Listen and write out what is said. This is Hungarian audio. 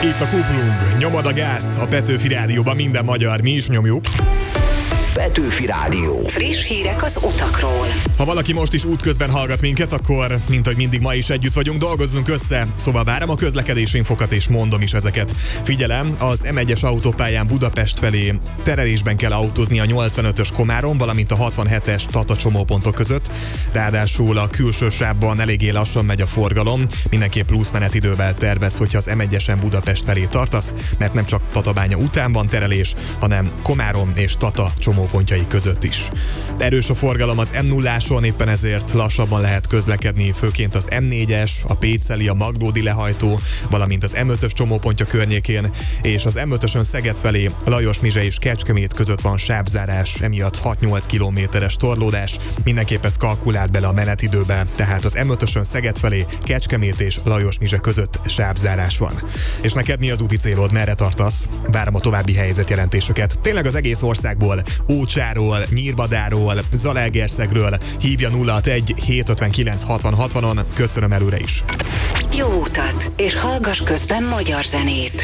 Itt a Kuplung, nyomod a gázt, a Petőfi Rádióban minden magyar, mi is nyomjuk. Petőfi Rádió. Friss hírek az utakról. Ha valaki most is útközben hallgat minket, akkor, mint hogy mindig ma is együtt vagyunk, dolgozzunk össze. Szóval várom a közlekedési infokat és mondom is ezeket. Figyelem, az M1-es autópályán Budapest felé terelésben kell autózni a 85-ös Komárom, valamint a 67-es Tata csomópontok között. Ráadásul a külső sávban eléggé lassan megy a forgalom. Mindenképp plusz menetidővel tervez, hogyha az M1-esen Budapest felé tartasz, mert nem csak Tatabánya után van terelés, hanem Komárom és Tata csomópontjai között is. Erős a forgalom az M0-áson, éppen ezért lassabban lehet közlekedni, főként az M4-es, a Péceli, a Maglódi lehajtó, valamint az M5-ös csomópontja környékén, és az M5-ösön Szeged felé Lajos-Mizse és Kecskemét között van sávzárás, emiatt 6-8 kilométeres torlódás. Mindenképp ezt kalkulált bele a menetidőbe, tehát az M5-ösön Szeged felé Kecskemét és Lajos-Mizse között sávzárás van. És neked mi az úti célod, merre tartasz? Várom a további helyzetjelentéseket. Tényleg az egész országból, Ócsáról, Nyírbadáról, Zalaegerszegről hívja 061 759 60 60-on. Köszönöm előre is. Jó utat, és hallgass közben magyar zenét.